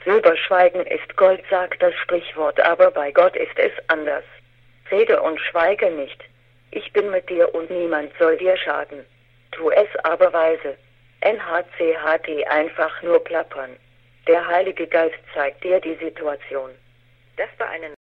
Silberschweigen ist Gold, sagt das Sprichwort, aber bei Gott ist es anders. Rede und schweige nicht. Ich bin mit dir und niemand soll dir schaden. Tu es aber weise. NHCHT, einfach nur plappern. Der Heilige Geist zeigt dir die Situation. Das war eine